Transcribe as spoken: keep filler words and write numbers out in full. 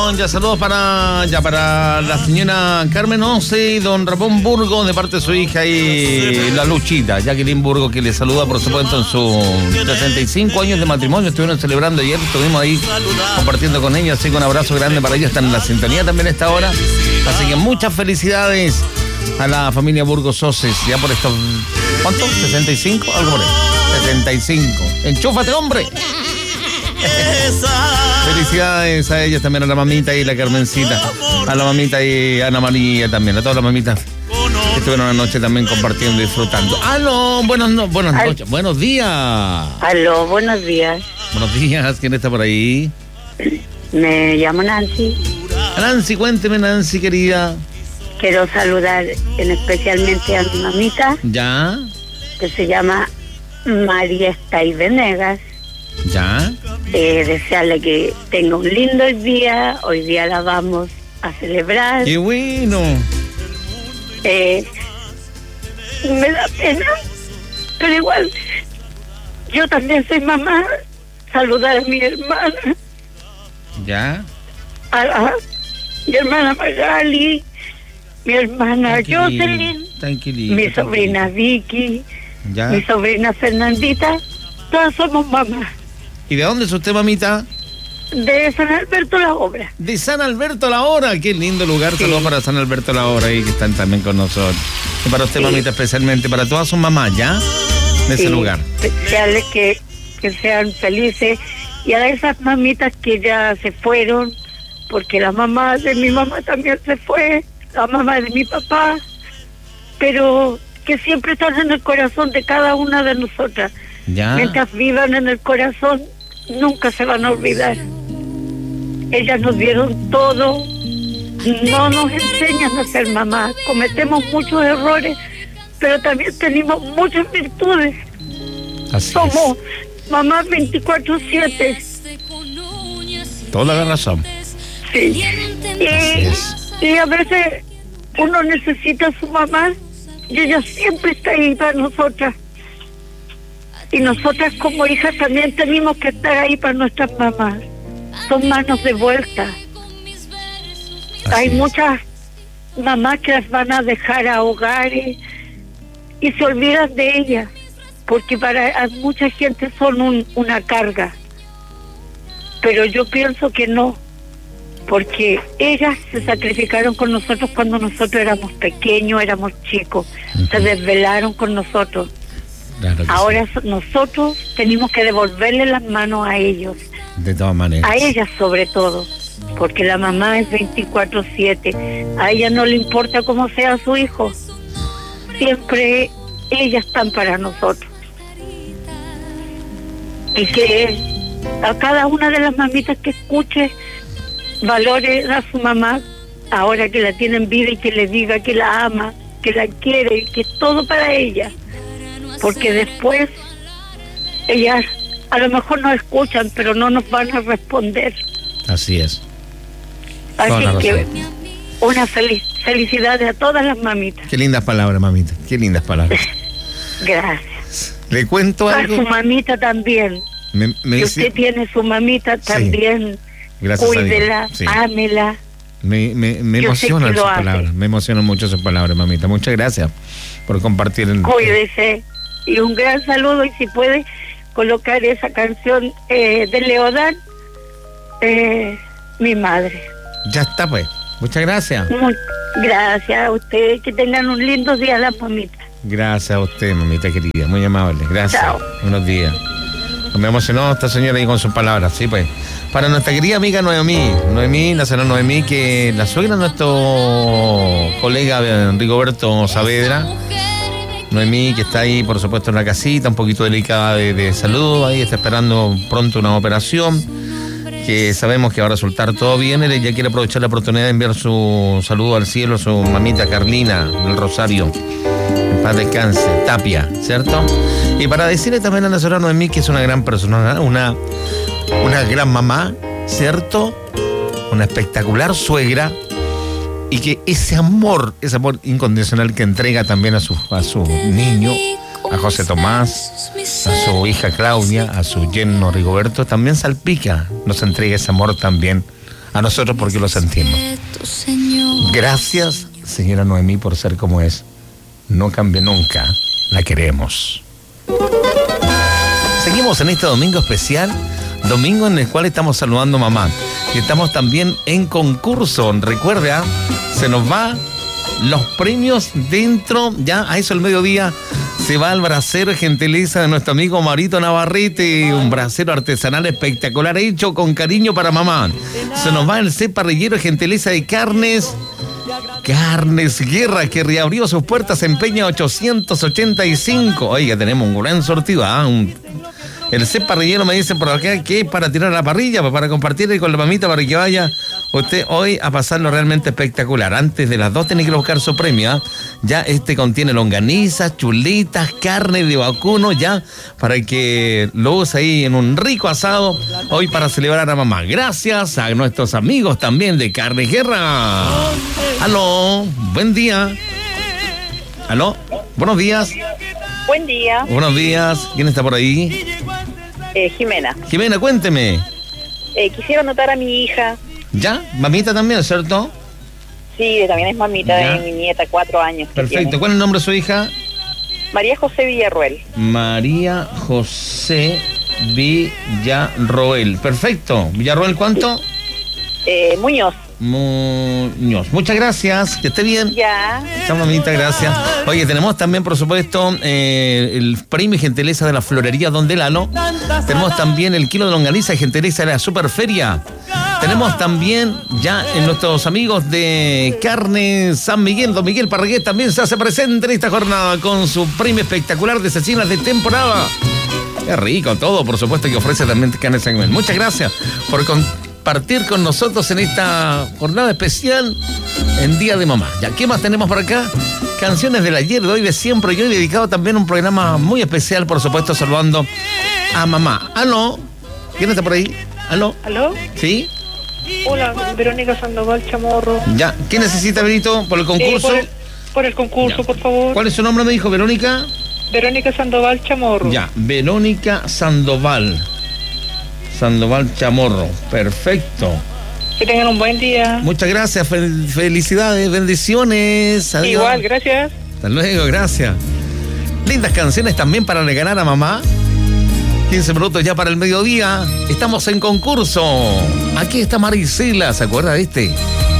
atención, ya saludos para ya para la señora Carmen Once y don Ramón Burgo de parte de su hija y la Luchita, Jacqueline Burgo, que le saluda por supuesto en sus sesenta y cinco años de matrimonio. Estuvieron celebrando ayer, estuvimos ahí compartiendo con ella, así que un abrazo grande para ella, están en la sintonía también a esta hora. Así que muchas felicidades a la familia Burgos Soces, ya por estos, ¿cuánto? ¿sesenta y cinco? Algo por ahí. sesenta y cinco. ¡Enchúfate, hombre! Felicidades a ellas también, a la mamita y la Carmencita, a la mamita y a Ana María también, a todas las mamitas que estuvieron anoche también compartiendo y disfrutando. ¡Aló! Buenas, no, buenas noches, buenos días. Aló, buenos días. Buenos días, ¿quién está por ahí? Me llamo Nancy. Nancy, cuénteme, Nancy, querida. Quiero saludar en especialmente a mi mamita. ¿Ya? Que se llama María Estay Venegas. ¿Ya? Eh, desearle que tenga un lindo día. Hoy día la vamos a celebrar. ¡Qué bueno! Eh, me da pena, pero igual yo también soy mamá. Saludar a mi hermana. ¿Ya? A, a mi hermana Magali, mi hermana Jocelyn, mi sobrina Vicky, ¿ya? Mi sobrina Fernandita. Todas somos mamás. ¿Y de dónde es usted, mamita? De San Alberto La Obra. De San Alberto La Obra, qué lindo lugar. Sí. Saludos para San Alberto La Obra, ahí que están también con nosotros. Y para usted, sí, mamita, especialmente, para todas sus mamás, ¿ya? De sí, ese lugar. Desearles que, que sean felices. Y a esas mamitas que ya se fueron, porque la mamá de mi mamá también se fue, la mamá de mi papá, pero que siempre están en el corazón de cada una de nosotras. ¿Ya? Mientras vivan en el corazón, nunca se van a olvidar. Ellas nos dieron todo, no nos enseñan a ser mamás, cometemos muchos errores, pero también tenemos muchas virtudes. Así Somos es. Mamás veinticuatro siete. Toda la razón. Sí. Y, y a veces uno necesita a su mamá y ella siempre está ahí para nosotras. Y nosotras como hijas también tenemos que estar ahí para nuestras mamás. Son manos de vuelta. Así Hay es. Muchas mamás que las van a dejar a hogares y se olvidan de ellas, porque para mucha gente son un, una carga. Pero yo pienso que no, porque ellas se sacrificaron con nosotros cuando nosotros éramos pequeños, éramos chicos, uh-huh. Se desvelaron con nosotros. Claro Ahora sí. Nosotros tenemos que devolverle las manos a ellos. De todas maneras. A ellas sobre todo, porque la mamá es veinticuatro siete. A ella no le importa cómo sea su hijo. Siempre ellas están para nosotros. Y que a cada una de las mamitas que escuche, valore a su mamá, ahora que la tiene en vida, y que le diga que la ama, que la quiere, y que es todo para ella. Porque después ellas a lo mejor nos escuchan, pero no nos van a responder. Así es. Así que una feliz, felicidades a todas las mamitas. Qué lindas palabras, mamita, qué lindas palabras. Gracias. Le cuento algo. A su mamita también. Me, me si usted dice... tiene su mamita también, sí. Gracias, cuídela, sí. Ámela. Me, me, me emocionan sus palabras, me emocionan mucho sus palabras, mamita. Muchas gracias por compartir. En... Cuídese. Y un gran saludo, y si puede colocar esa canción eh, de Leodán, eh, mi madre. Ya está, pues. Muchas gracias. Muy, gracias a usted. Que tengan un lindo día las mamitas. Gracias a usted, mamita querida. Muy amable. Gracias. Chao. Buenos días. Me emocionó esta señora ahí con sus palabras. Sí, pues. Para nuestra querida amiga Noemí. Noemí, la señora Noemí, que la suegra de nuestro colega Rigoberto Saavedra. Noemí, que está ahí, por supuesto, en la casita, un poquito delicada de, de salud, ahí está esperando pronto una operación, que sabemos que va a resultar todo bien. Ella quiere aprovechar la oportunidad de enviar su saludo al cielo a su mamita Carlina del Rosario, en paz descanse, Tapia, ¿cierto? Y para decirle también a la señora Noemí que es una gran persona, una, una gran mamá, ¿cierto? Una espectacular suegra. Y que ese amor, ese amor incondicional que entrega también a su, a su niño, a José Tomás, a su hija Claudia, a su yerno Rigoberto, también salpica, nos entrega ese amor también a nosotros porque lo sentimos. Gracias, señora Noemí, por ser como es. No cambie nunca, la queremos. Seguimos en este domingo especial, domingo en el cual estamos saludando a mamá. Y estamos también en concurso. Recuerda, se nos va los premios dentro, ya a eso el mediodía, se va el brasero de gentileza de nuestro amigo Marito Navarrete, un brasero artesanal espectacular hecho con cariño para mamá. Se nos va el C parrillero de gentileza de carnes, Carnes Guerra, que reabrió sus puertas en Peña ochocientos ochenta y cinco. Oiga, tenemos un gran sortido, ¿ah? Un... El C parrillero me dice por acá que es para tirar a la parrilla, para compartir con la mamita, para que vaya usted hoy a pasarlo realmente espectacular. Antes de las dos tiene que buscar su premio, ¿eh? Ya este contiene longanizas, chulitas, carne de vacuno, ya, para que lo use ahí en un rico asado hoy para celebrar a mamá. Gracias a nuestros amigos también de Carnes Guerra. Aló, buen día. Aló, buenos días. Buen día. Buenos días. ¿Quién está por ahí? Eh, Jimena. Jimena, cuénteme. Eh, quisiera anotar a mi hija. ¿Ya? Mamita también, ¿cierto? Sí, también es mamita ¿Ya? de mi nieta, cuatro años. Perfecto. ¿Cuál es el nombre de su hija? María José Villarroel. María José Villarroel. Perfecto. ¿Villarroel cuánto? Eh, Muñoz. Muñoz. Muchas gracias, que esté bien. Ya. Chao, mamita, gracias. Oye, tenemos también, por supuesto, eh, el premio y gentileza de la florería Don Delano. Tenemos también el kilo de longaniza y gentileza de la Superferia. Tenemos también ya en nuestros amigos de Carne San Miguel, Don Miguel Parragués también se hace presente en esta jornada con su premio espectacular de cecinas de temporada. Qué rico todo, por supuesto, que ofrece también Carne San Miguel. Muchas gracias por compartir con nosotros en esta jornada especial en Día de Mamá. Ya, ¿qué más tenemos por acá? Canciones del ayer, de hoy, de siempre. Y hoy dedicado también a un programa muy especial, por supuesto, saludando a mamá. ¿Aló? ¿Quién está por ahí? ¿Aló? ¿Aló? ¿Sí? Hola, Verónica Sandoval Chamorro. Ya, ¿qué necesita, Benito, por el concurso? Eh, por, el, por el concurso, ya, por favor. ¿Cuál es su nombre, me dijo, Verónica? Verónica Sandoval Chamorro. Ya, Verónica Sandoval. Sandoval Chamorro, perfecto. Que tengan un buen día. Muchas gracias, fel- felicidades, bendiciones. Adiós. Igual, gracias. Hasta luego, gracias. Lindas canciones también para regalar a mamá. quince minutos ya para el mediodía. Estamos en concurso. Aquí está Marisela, ¿se acuerda de este?